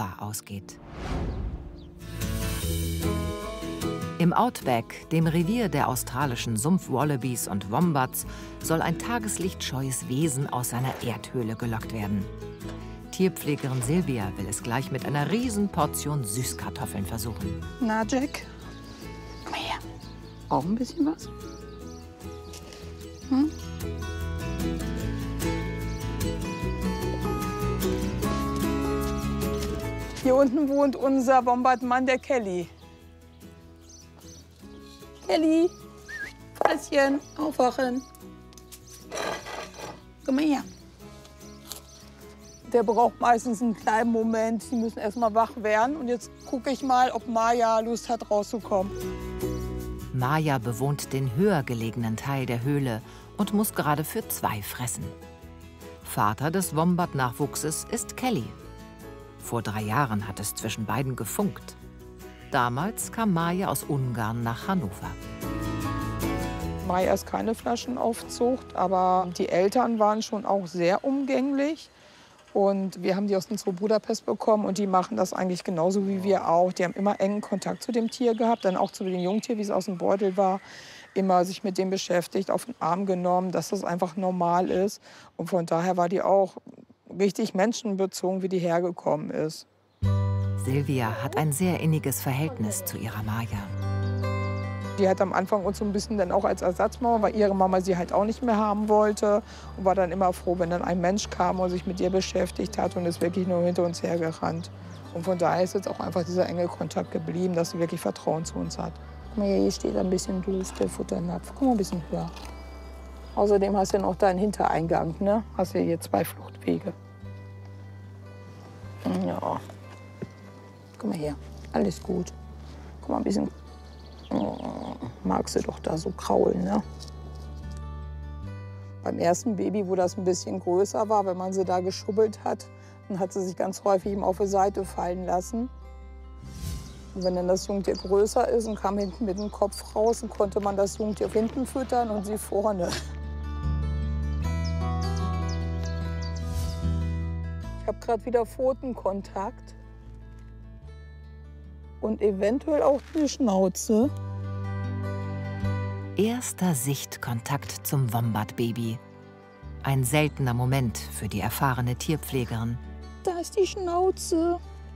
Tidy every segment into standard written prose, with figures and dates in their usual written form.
Gefahr ausgeht. Im Outback, dem Revier der australischen Sumpfwallabies und Wombats, soll ein tageslichtscheues Wesen aus seiner Erdhöhle gelockt werden. Tierpflegerin Silvia will es gleich mit einer Riesenportion Süßkartoffeln versuchen. Na, Jack? Komm her. Auch ein bisschen was? Hm? Hier unten wohnt unser Wombatmann, der Kelly. Kelly, Fresschen, aufwachen. Komm mal her. Der braucht meistens einen kleinen Moment. Die müssen erst mal wach werden. Und jetzt gucke ich mal, ob Maya Lust hat, rauszukommen. Maya bewohnt den höher gelegenen Teil der Höhle und muss gerade für 2 fressen. Vater des Wombat-Nachwuchses ist Kelly. Vor 3 Jahren hat es zwischen beiden gefunkt. Damals kam Maya aus Ungarn nach Hannover. Maya ist keine Flaschenaufzucht, aber die Eltern waren schon auch sehr umgänglich. Und wir haben die aus unserer Budapest bekommen und die machen das eigentlich genauso wie wir auch. Die haben immer engen Kontakt zu dem Tier gehabt, dann auch zu dem Jungtier, wie es aus dem Beutel war. Immer sich mit dem beschäftigt, auf den Arm genommen, dass das einfach normal ist. Und von daher war die auch richtig menschenbezogen, wie die hergekommen ist. Silvia hat ein sehr inniges Verhältnis zu ihrer Maya. Die hat am Anfang uns so ein bisschen dann auch als Ersatzmama, weil ihre Mama sie halt auch nicht mehr haben wollte. Und war dann immer froh, wenn dann ein Mensch kam und sich mit ihr beschäftigt hat und ist wirklich nur hinter uns hergerannt. Und von daher ist jetzt auch einfach dieser enge Kontakt geblieben, dass sie wirklich Vertrauen zu uns hat. Guck mal, hier steht ein bisschen doof, der Futternapf. Guck mal, ein bisschen höher. Außerdem hast du noch deinen Hintereingang, ne? Hast du hier 2 Fluchtwege. Ja. Guck mal her, alles gut. Guck mal, ein bisschen. Oh, magst du doch da so kraulen, ne? Beim ersten Baby, wo das ein bisschen größer war, wenn man sie da geschubbelt hat, dann hat sie sich ganz häufig ihm auf die Seite fallen lassen. Und wenn dann das Jungtier größer ist und kam hinten mit dem Kopf raus, dann konnte man das Jungtier hinten füttern und sie vorne. Ich habe gerade wieder Pfotenkontakt. Und eventuell auch eine Schnauze. Erster Sichtkontakt zum Wombat-Baby. Ein seltener Moment für die erfahrene Tierpflegerin. Da ist die Schnauze.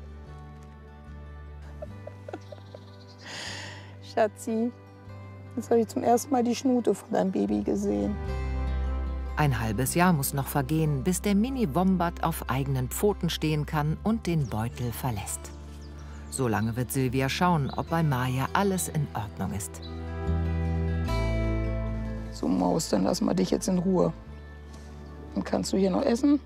Schatzi, jetzt habe ich zum ersten Mal die Schnute von deinem Baby gesehen. Ein halbes Jahr muss noch vergehen, bis der Mini-Wombat auf eigenen Pfoten stehen kann und den Beutel verlässt. So lange wird Silvia schauen, ob bei Maya alles in Ordnung ist. So, Maus, dann lassen wir dich jetzt in Ruhe. Dann kannst du hier noch essen.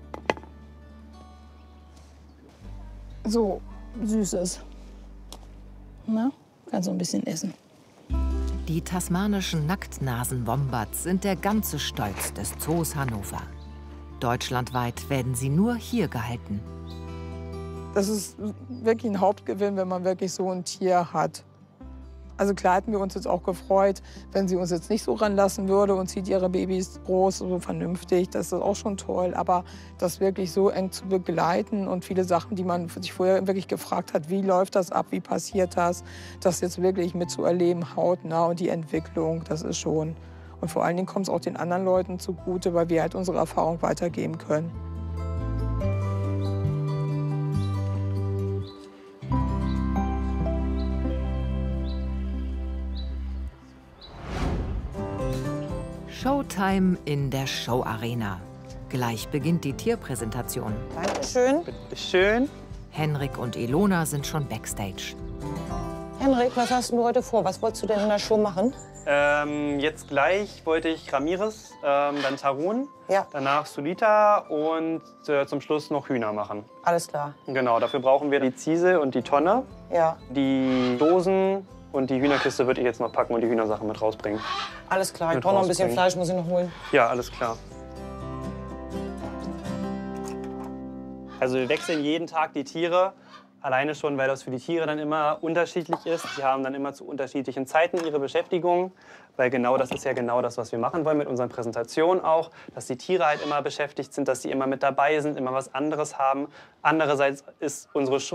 So, Süßes. Na, kannst du ein bisschen essen. Die tasmanischen Nacktnasen-Wombats sind der ganze Stolz des Zoos Hannover. Deutschlandweit werden sie nur hier gehalten. Das ist wirklich ein Hauptgewinn, wenn man wirklich so ein Tier hat. Also klar hätten wir uns jetzt auch gefreut, wenn sie uns jetzt nicht so ranlassen würde und zieht ihre Babys groß, so vernünftig. Das ist auch schon toll. Aber das wirklich so eng zu begleiten und viele Sachen, die man sich vorher wirklich gefragt hat, wie läuft das ab, wie passiert das, das jetzt wirklich mitzuerleben, hautnah und die Entwicklung, das ist schon. Und vor allen Dingen kommt es auch den anderen Leuten zugute, weil wir halt unsere Erfahrung weitergeben können. Showtime in der Showarena. Gleich beginnt die Tierpräsentation. Dankeschön. Bitteschön. Henrik und Ilona sind schon backstage. Henrik, was hast du heute vor? Was wolltest du denn in der Show machen? Jetzt gleich wollte ich Ramirez, dann Tarun, Ja. danach Sulita und zum Schluss noch Hühner machen. Alles klar. Genau, dafür brauchen wir die Ziese und die Tonne, Ja. die Dosen und die Hühnerkiste würde ich jetzt noch packen und die Hühnersachen mit rausbringen. Alles klar. Ich Mit brauche noch ein bisschen rausbringen. Fleisch, muss ich noch holen. Ja, alles klar. Also wir wechseln jeden Tag die Tiere. Alleine schon, weil das für die Tiere dann immer unterschiedlich ist. Die haben dann immer zu unterschiedlichen Zeiten ihre Beschäftigung. Weil genau das ist ja genau das, was wir machen wollen mit unseren Präsentationen auch. Dass die Tiere halt immer beschäftigt sind, dass sie immer mit dabei sind, immer was anderes haben. Andererseits ist unsere Show